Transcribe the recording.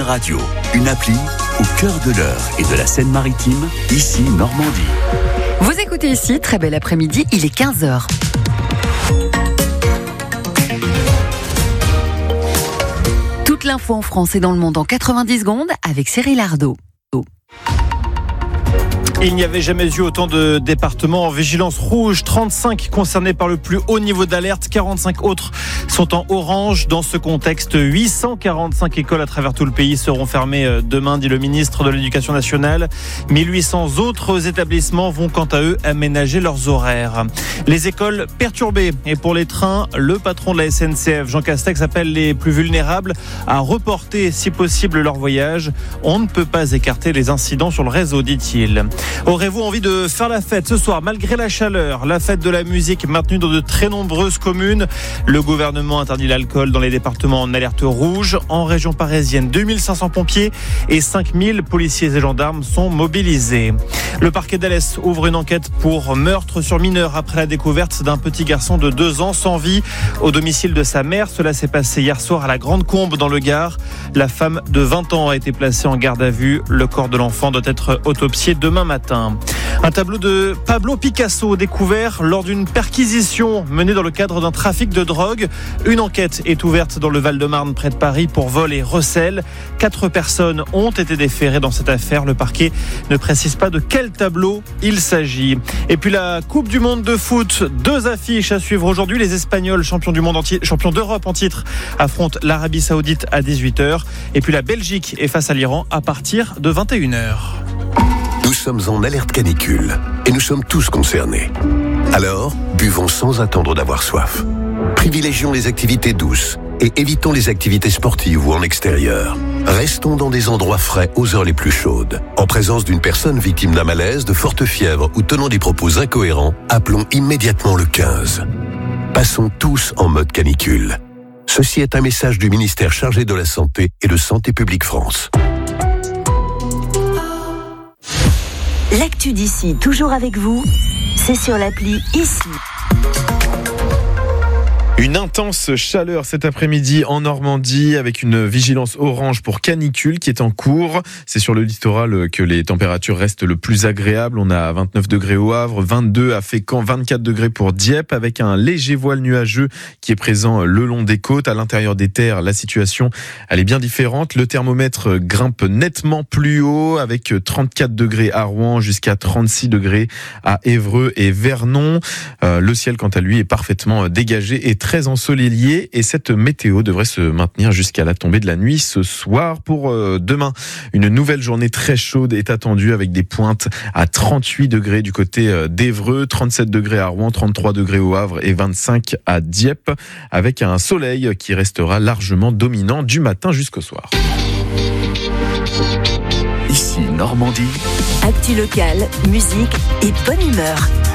Radio, une appli au cœur de l'Eure et de la Seine-Maritime, ici Normandie. Vous écoutez ici, très bel après-midi, il est 15h. Toute l'info en France et dans le monde en 90 secondes avec Cyril Ardo. Il n'y avait jamais eu autant de départements en vigilance rouge, 35 concernés par le plus haut niveau d'alerte, 45 autres sont en orange. Dans ce contexte, 845 écoles à travers tout le pays seront fermées demain, dit le ministre de l'Éducation nationale. 1800 autres établissements vont quant à eux aménager leurs horaires. Les écoles perturbées et pour les trains, le patron de la SNCF, Jean Castex, appelle les plus vulnérables à reporter si possible leur voyage. On ne peut pas écarter les incidents sur le réseau, dit-il. Aurez-vous envie de faire la fête ce soir malgré la chaleur? La fête de la musique maintenue dans de très nombreuses communes. Le gouvernement interdit l'alcool dans les départements en alerte rouge. En région parisienne, 2500 pompiers et 5000 policiers et gendarmes sont mobilisés. Le parquet d'Alès ouvre une enquête pour meurtre sur mineur après la découverte d'un petit garçon de 2 ans sans vie au domicile de sa mère. Cela s'est passé hier soir à la Grande Combe dans le Gard. La femme de 20 ans a été placée en garde à vue. Le corps de l'enfant doit être autopsié demain matin. Un tableau de Pablo Picasso découvert lors d'une perquisition menée dans le cadre d'un trafic de drogue. Une enquête est ouverte dans le Val-de-Marne près de Paris pour vol et recel. 4 personnes ont été déférées dans cette affaire. Le parquet ne précise pas de quel tableau il s'agit. Et puis la Coupe du Monde de foot, 2 affiches à suivre aujourd'hui. Les Espagnols, champions d'Europe en titre, affrontent l'Arabie Saoudite à 18h. Et puis la Belgique est face à l'Iran à partir de 21h. Nous sommes en alerte canicule et nous sommes tous concernés. Alors, buvons sans attendre d'avoir soif. Privilégions les activités douces et évitons les activités sportives ou en extérieur. Restons dans des endroits frais aux heures les plus chaudes. En présence d'une personne victime d'un malaise, de forte fièvre ou tenant des propos incohérents, appelons immédiatement le 15. Passons tous en mode canicule. Ceci est un message du ministère chargé de la Santé et de Santé publique France. L'actu d'ici, toujours avec vous, c'est sur l'appli ICI. Une intense chaleur cet après-midi en Normandie avec une vigilance orange pour canicule qui est en cours. C'est sur le littoral que les températures restent le plus agréables. On a 29 degrés au Havre, 22 à Fécamp, 24 degrés pour Dieppe avec un léger voile nuageux qui est présent le long des côtes. À l'intérieur des terres, la situation elle est bien différente. Le thermomètre grimpe nettement plus haut avec 34 degrés à Rouen jusqu'à 36 degrés à Évreux et Vernon. Le ciel quant à lui est parfaitement dégagé et très ensoleillé et cette météo devrait se maintenir jusqu'à la tombée de la nuit ce soir. Pour demain, une nouvelle journée très chaude est attendue avec des pointes à 38 degrés du côté d'Évreux, 37 degrés à Rouen, 33 degrés au Havre et 25 à Dieppe avec un soleil qui restera largement dominant du matin jusqu'au soir. Ici Normandie. Actu locale, musique et bonne humeur.